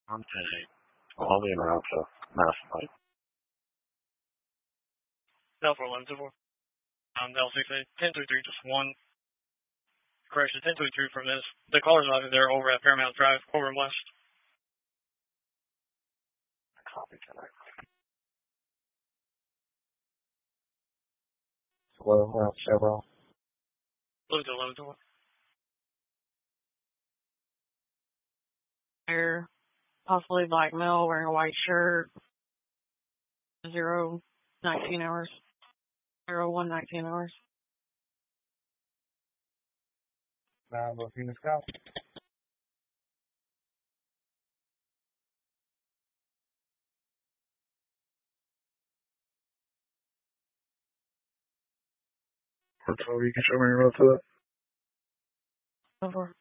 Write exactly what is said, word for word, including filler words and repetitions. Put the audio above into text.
Okay. Well, I'll be en route to Mass Light. L four eleven two four. Um, L six eight ten three three, just one correction. ten three three from this. The caller's not there over at Paramount Drive, Corbin West. Copy, tonight. Slow, route several. eleven two eleven two one. There, possibly black male wearing a white shirt. Zero, nineteen hours. Zero, one, nineteen hours. Nine, looking scout. Or twelve, you can show me your route to that. Over.